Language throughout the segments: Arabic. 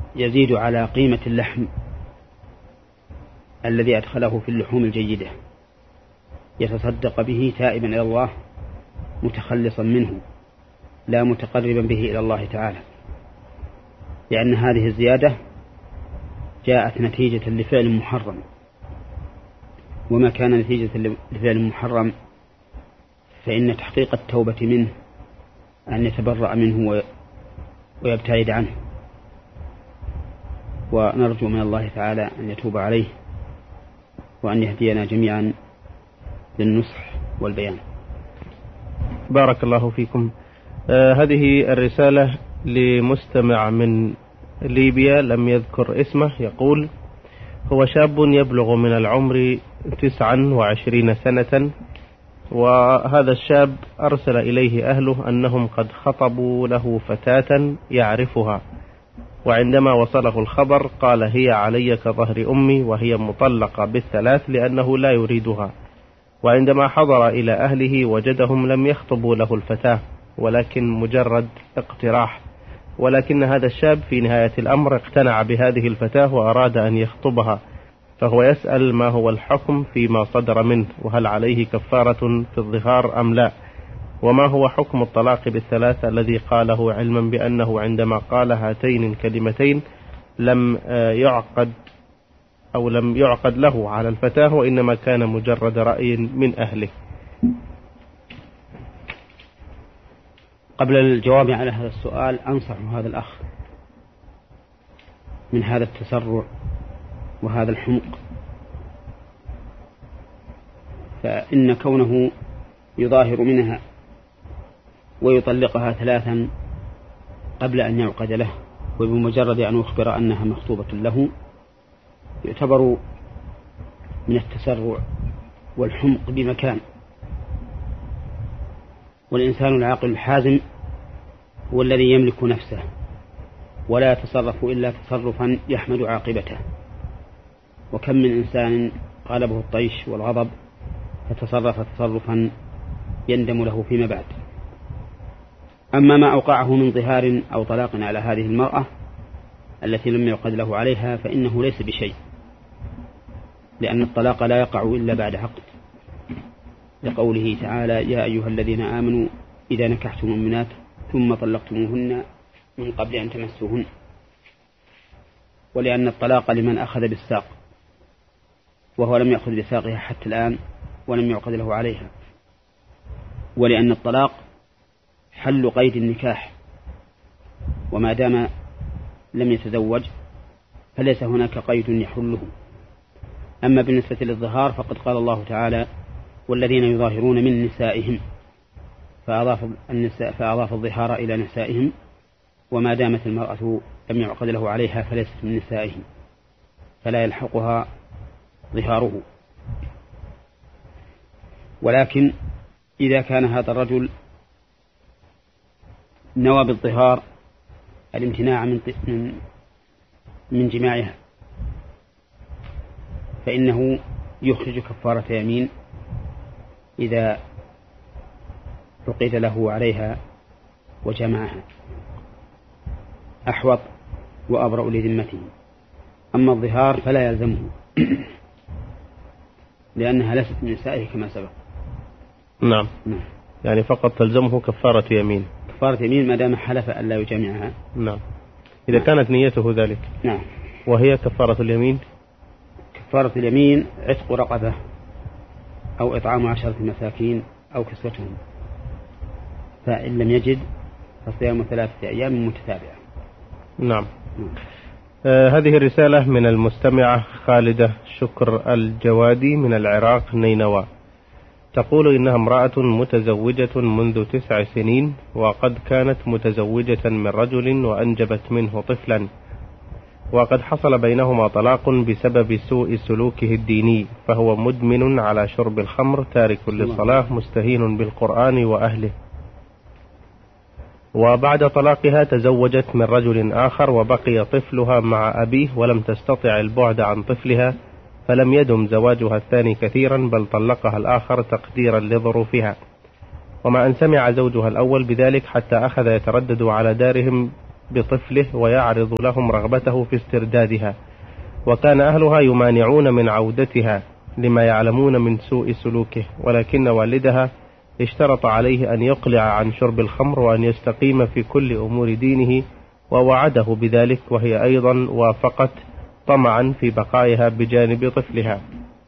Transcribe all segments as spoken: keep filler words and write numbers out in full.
يزيد على قيمة اللحم الذي أدخله في اللحوم الجيدة، يتصدق به تائبا إلى الله متخلصا منه لا متقربا به إلى الله تعالى، لأن هذه الزيادة جاءت نتيجة لفعل محرم، وما كان نتيجة لفعل محرم فإن تحقيق التوبة منه أن يتبرأ منه ويبتعد عنه، ونرجو من الله تعالى أن يتوب عليه وأن يهدينا جميعا للنصح والبيان. بارك الله فيكم. آه هذه الرسالة لمستمع من ليبيا لم يذكر اسمه، يقول: هو شاب يبلغ من العمر تسعا وعشرين سنة، وهذا الشاب أرسل إليه أهله أنهم قد خطبوا له فتاة يعرفها، وعندما وصله الخبر قال: هي علي كظهر أمي وهي مطلقة بالثلاث لأنه لا يريدها. وعندما حضر إلى أهله وجدهم لم يخطبوا له الفتاة ولكن مجرد اقتراح، ولكن هذا الشاب في نهاية الأمر اقتنع بهذه الفتاة وأراد أن يخطبها، فهو يسأل ما هو الحكم فيما صدر منه، وهل عليه كفارة في الظهار أم لا، وما هو حكم الطلاق بالثلاث الذي قاله علما بأنه عندما قال هاتين الكلمتين لم يعقد أو لم يعقد له على الفتاة وإنما كان مجرد رأي من أهله. قبل الجواب على هذا السؤال أنصح هذا الأخ من هذا التسرع وهذا الحمق، فإن كونه يظاهر منها ويطلقها ثلاثا قبل أن يعقد له وبمجرد أن أخبر أنها مخطوبة له يعتبر من التسرع والحمق بمكان. والإنسان العاقل الحازم هو الذي يملك نفسه ولا يتصرف إلا تصرفا يحمد عاقبته، وكم من إنسان غلبه الطيش والغضب فتصرف تصرفا يندم له فيما بعد. أما ما أوقعه من ظهار أو طلاق على هذه المرأة التي لم يعقد له عليها فإنه ليس بشيء، لأن الطلاق لا يقع إلا بعد عقد، لقوله تعالى: يا أيها الذين آمنوا إذا نكحتم المؤمنات ثم طلقتموهن من قبل أن تمسوهن، ولأن الطلاق لمن أخذ بالساق وهو لم يأخذ بساقها حتى الآن ولم يعقد له عليها، ولأن الطلاق حل قيد النكاح، وما دام لم يتزوج فليس هناك قيد يحله. أما بالنسبة للظهار فقد قال الله تعالى: والذين يظاهرون من نسائهم، فأضاف, النساء فأضاف الظهار إلى نسائهم، وما دامت المرأة لم يعقد له عليها فليست من نسائهم فلا يلحقها ظهاره. ولكن إذا كان هذا الرجل نوى بالظهار الامتناع من من من جماعها فإنه يخرج كفارة يمين إذا عقد له عليها وجمعها، أحوط وأبرأ لذمته. أما الظهار فلا يلزمه لأنها ليست من نسائه كما سبق. نعم. نعم. يعني فقط تلزمه كفارة يمين. كفارة يمين ما دام حلف أن لا يجامعها. نعم. إذا نعم. كانت نيته ذلك. نعم. وهي كفارة اليمين. كفارة اليمين عتق رقبة أو إطعام عشرة مساكين أو كسوتهم، فإن لم يجد فصيام ثلاثة أيام متتابعة. نعم. نعم. آه هذه الرسالة من المستمعة خالدة شكر الجوادي من العراق نينوى، تقول إنها امرأة متزوجة منذ تسع سنين، وقد كانت متزوجة من رجل وأنجبت منه طفلا، وقد حصل بينهما طلاق بسبب سوء سلوكه الديني، فهو مدمن على شرب الخمر تارك للصلاة مستهين بالقرآن وأهله. وبعد طلاقها تزوجت من رجل آخر وبقي طفلها مع أبيه ولم تستطع البعد عن طفلها، فلم يدم زواجها الثاني كثيرا بل طلقها الآخر تقديرا لظروفها، وما أن سمع زوجها الأول بذلك حتى أخذ يتردد على دارهم بطفله ويعرض لهم رغبته في استردادها، وكان أهلها يمانعون من عودتها لما يعلمون من سوء سلوكه، ولكن والدها اشترط عليه أن يقلع عن شرب الخمر وأن يستقيم في كل أمور دينه، ووعده بذلك، وهي أيضا وافقت طمعا في بقائها بجانب طفلها.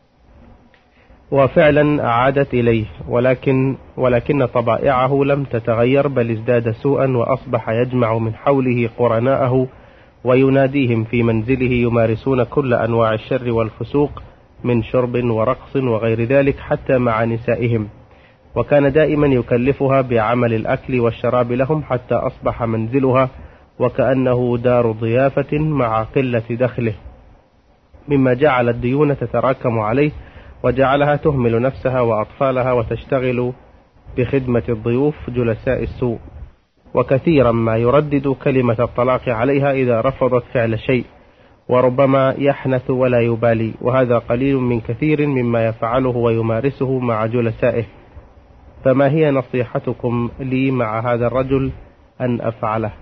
وفعلا عادت إليه، ولكن ولكن طبائعه لم تتغير، بل ازداد سوءا، وأصبح يجمع من حوله قرناءه ويناديهم في منزله يمارسون كل أنواع الشر والفسوق من شرب ورقص وغير ذلك، حتى مع نسائهم، وكان دائما يكلفها بعمل الأكل والشراب لهم، حتى أصبح منزلها وكأنه دار ضيافة مع قلة دخله، مما جعل الديون تتراكم عليه، وجعلها تهمل نفسها وأطفالها وتشتغل بخدمة الضيوف جلساء السوء، وكثيرا ما يردد كلمة الطلاق عليها إذا رفضت فعل شيء، وربما يحنث ولا يبالي، وهذا قليل من كثير مما يفعله ويمارسه مع جلسائه. فما هي نصيحتكم لي مع هذا الرجل أن أفعله؟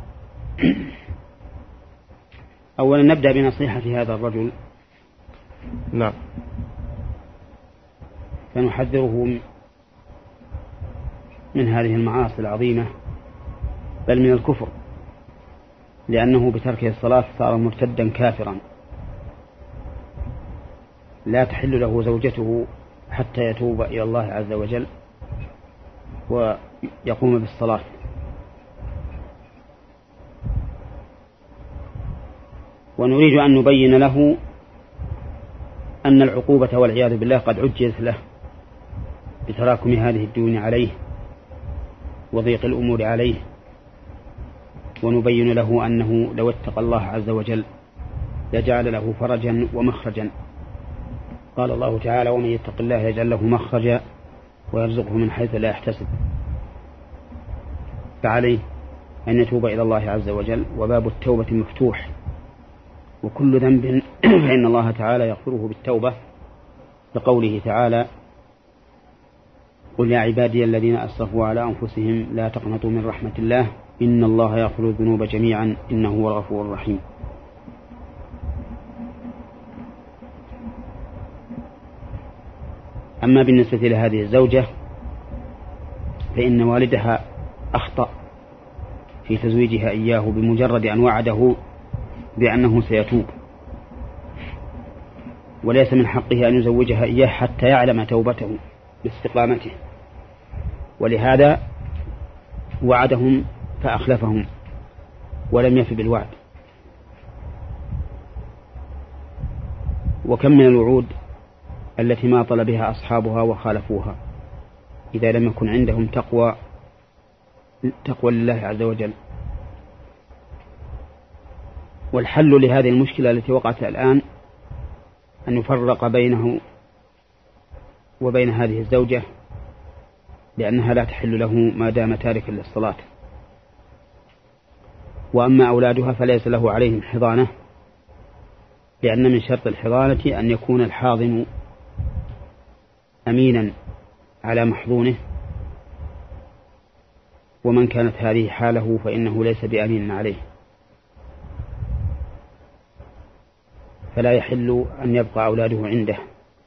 أولا نبدأ بنصيحة هذا الرجل. نعم. فنحذره من هذه المعاصي العظيمة، بل من الكفر، لأنه بتركه الصلاة صار مرتدا كافرا، لا تحل له زوجته حتى يتوب إلى الله عز وجل ويقوم بالصلاة. ونريد أن نبين له أن العقوبة والعياذ بالله قد عجزت له بتراكم هذه الديون عليه وضيق الأمور عليه، ونبين له أنه لو اتقى الله عز وجل لجعل له فرجا ومخرجا. قال الله تعالى: ومن يتق الله يجعل له مخرجا ويرزقه من حيث لا يحتسب. فعليه أن يتوب إلى الله عز وجل، وباب التوبة مفتوح، وكل ذنب فإن الله تعالى يغفره بالتوبة، لقوله تعالى: قل يا عبادي الذين أسرفوا على أنفسهم لا تقنطوا من رحمة الله إن الله يغفر الذنوب جميعا إنه هو الغفور الرحيم. أما بالنسبة لهذه الزوجة فإن والدها أخطأ في تزويجها إياه بمجرد أن وعده بأنه سيتوب، وليس من حقه أن يزوجها إياه حتى يعلم توبته باستقامته، ولهذا وعدهم فأخلفهم ولم يف بالوعد. وكم من الوعود التي ما طلبها أصحابها وخالفوها إذا لم يكن عندهم تقوى تقوى لله عز وجل. والحل لهذه المشكلة التي وقعت الآن أن يفرق بينه وبين هذه الزوجة، لأنها لا تحل له ما دام تاركا للصلاة. وأما أولادها فليس له عليهم حضانة، لأن من شرط الحضانة أن يكون الحاضن أمينا على محضونه، ومن كانت هذه حاله فإنه ليس بأمين عليه، فلا يحل أن يبقى أولاده عنده،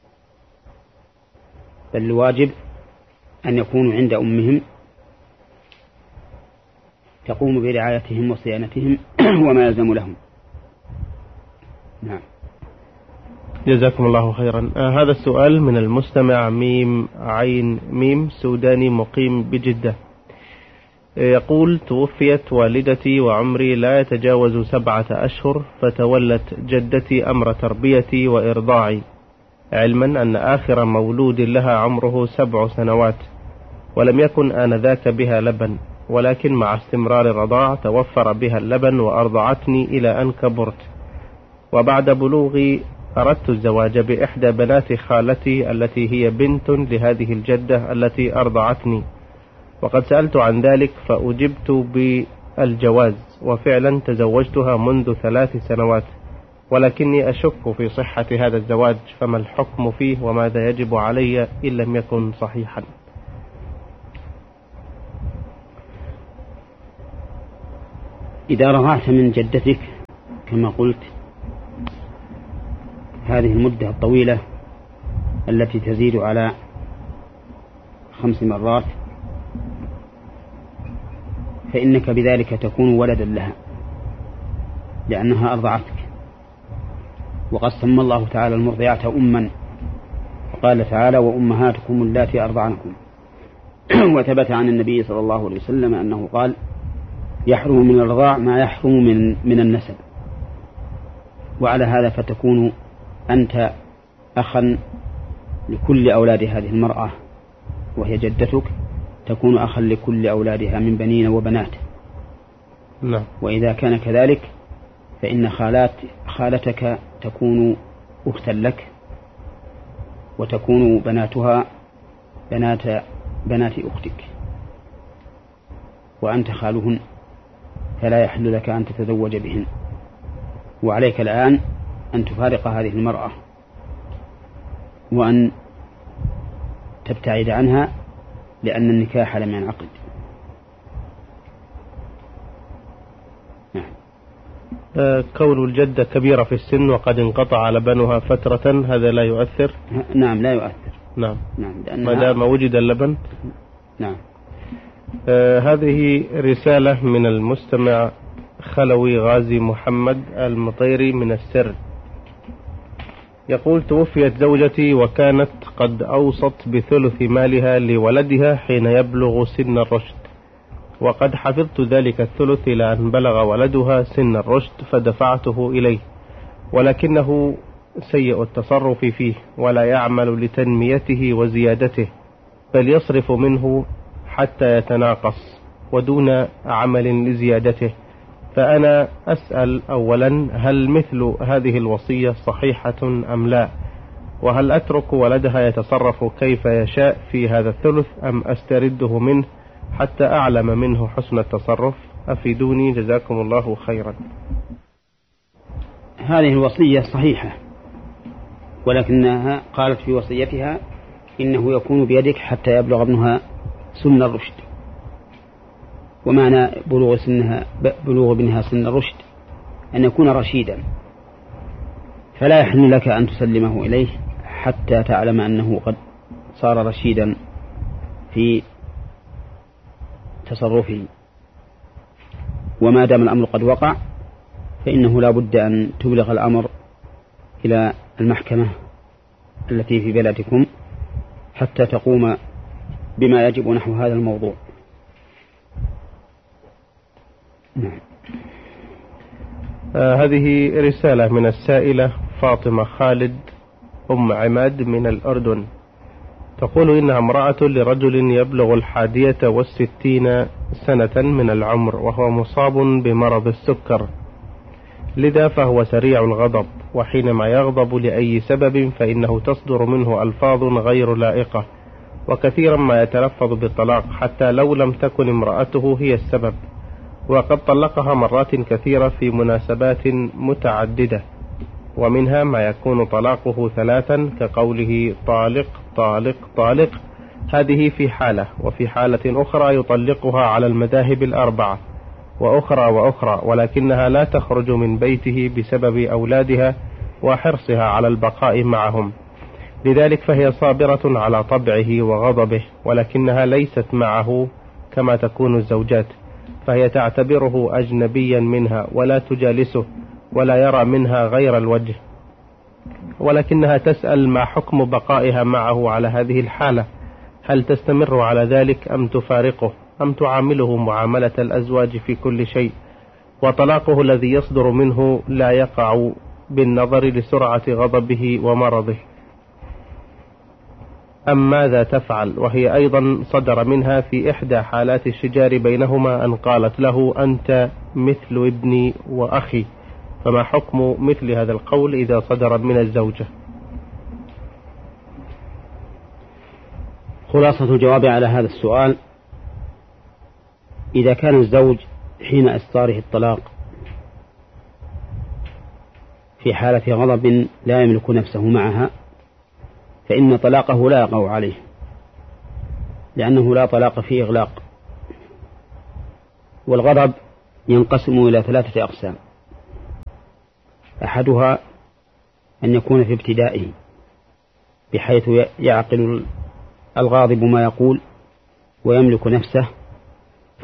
بل الواجب أن يكونوا عند أمهم تقوم برعايتهم وصيانتهم وما يلزم لهم. نعم. جزاكم الله خيرا. آه هذا السؤال من المستمع ميم عين ميم سوداني مقيم بجدة، يقول: توفيت والدتي وعمري لا يتجاوز سبعة أشهر، فتولت جدتي أمر تربيتي وإرضاعي، علما أن آخر مولود لها عمره سبع سنوات، ولم يكن آنذاك بها لبن، ولكن مع استمرار الرضاع توفر بها اللبن وأرضعتني إلى أن كبرت. وبعد بلوغي أردت الزواج بإحدى بنات خالتي التي هي بنت لهذه الجدة التي أرضعتني، وقد سألت عن ذلك فأجبت بالجواز، وفعلا تزوجتها منذ ثلاث سنوات، ولكني أشك في صحة هذا الزواج، فما الحكم فيه وماذا يجب علي إن لم يكن صحيحا؟ إذا رضعت من جدتك كما قلت هذه المدة الطويلة التي تزيد على خمس مرات فإنك بذلك تكون ولدا لها لأنها أرضعتك. وقد سمى الله تعالى المرضعات أما، وقال تعالى وأمهاتكم اللاتي أرضعنكم. وثبت عن النبي صلى الله عليه وسلم أنه قال يحرم من الرضاع ما يحرم من, من النسب. وعلى هذا فتكون أنت أخا لكل أولاد هذه المرأة وهي جدتك، تكون أخا لكل أولادها من بنين وبنات. نعم. وإذا كان كذلك فإن خالات خالتك تكون أختا لك، وتكون بناتها بنات بنات أختك، وأنت خالهن، فلا يحل لك أن تتزوج بهن. وعليك الآن أن تفارق هذه المرأة وأن تبتعد عنها، لأن النكاح لم ينعقد. نعم. آه كون الجدة كبيرة في السن وقد انقطع لبنها فترة هذا لا يؤثر؟ نعم لا يؤثر. نعم. نعم ما دام وجد اللبن. نعم. آه هذه رسالة من المستمع خلوي غازي محمد المطيري من السر، يقول توفيت زوجتي وكانت قد أوصت بثلث مالها لولدها حين يبلغ سن الرشد، وقد حفظت ذلك الثلث إلى أن بلغ ولدها سن الرشد فدفعته إليه، ولكنه سيء التصرف فيه ولا يعمل لتنميته وزيادته، بل يصرف منه حتى يتناقص ودون عمل لزيادته. فأنا أسأل أولا هل مثل هذه الوصية صحيحة أم لا؟ وهل أترك ولدها يتصرف كيف يشاء في هذا الثلث أم أسترده منه حتى أعلم منه حسن التصرف؟ أفيدوني جزاكم الله خيرا. هذه الوصية صحيحة، ولكنها قالت في وصيتها إنه يكون بيدك حتى يبلغ ابنها سن الرشد. ومعنى بلوغ سنها بلوغ ابنها سن الرشد أن يكون رشيدا، فلا يحل لك أن تسلمه إليه حتى تعلم أنه قد صار رشيدا في تصرفه. وما دام الأمر قد وقع فإنه لا بد أن تبلغ الأمر إلى المحكمة التي في بلدكم حتى تقوم بما يجب نحو هذا الموضوع. نعم. آه هذه رسالة من السائلة فاطمة خالد أم عماد من الأردن، تقول إنها امرأة لرجل يبلغ الحادية والستين سنة من العمر وهو مصاب بمرض السكر، لذا فهو سريع الغضب، وحينما يغضب لأي سبب فإنه تصدر منه ألفاظ غير لائقة، وكثيرا ما يتلفظ بالطلاق حتى لو لم تكن امرأته هي السبب، وقد طلقها مرات كثيرة في مناسبات متعددة، ومنها ما يكون طلاقه ثلاثا كقوله طالق طالق طالق، هذه في حالة، وفي حالة أخرى يطلقها على المذاهب الأربعة وأخرى وأخرى، ولكنها لا تخرج من بيته بسبب أولادها وحرصها على البقاء معهم، لذلك فهي صابرة على طبعه وغضبه، ولكنها ليست معه كما تكون الزوجات، فهي تعتبره أجنبيا منها ولا تجالسه ولا يرى منها غير الوجه، ولكنها تسأل ما حكم بقائها معه على هذه الحالة، هل تستمر على ذلك أم تفارقه أم تعامله معاملة الأزواج في كل شيء، وطلاقه الذي يصدر منه لا يقع بالنظر لسرعة غضبه ومرضه، أم ماذا تفعل؟ وهي أيضا صدر منها في إحدى حالات الشجار بينهما أن قالت له أنت مثل ابني وأخي، فما حكم مثل هذا القول إذا صدر من الزوجة؟ خلاصة الجواب على هذا السؤال: إذا كان الزوج حين إصداره الطلاق في حالة غضب لا يملك نفسه معها فإن طلاقه لا يقع عليه، لأنه لا طلاق فيه إغلاق، والغضب ينقسم إلى ثلاثة أقسام. أحدها أن يكون في ابتدائه بحيث يعقل الغاضب ما يقول ويملك نفسه،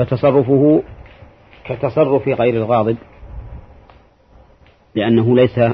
فتصرفه كتصرف غير الغاضب، لأنه ليس